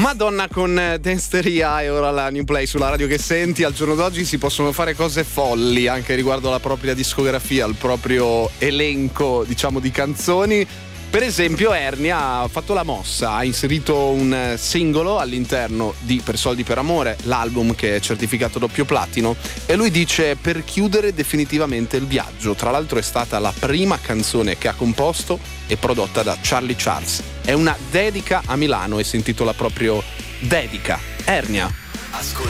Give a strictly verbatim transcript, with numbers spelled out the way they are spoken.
Madonna con Dance e ora la New Play sulla radio che senti. Al giorno d'oggi si possono fare cose folli anche riguardo alla propria discografia, al proprio elenco, diciamo, di canzoni. Per esempio Ernia ha fatto la mossa, ha inserito un singolo all'interno di Per Soldi per Amore, l'album che è certificato doppio platino, e lui dice: per chiudere definitivamente il viaggio. Tra l'altro è stata la prima canzone che ha composto e prodotta da Charlie Charles. È una dedica a Milano e si intitola proprio Dedica. Ernia. Ascolta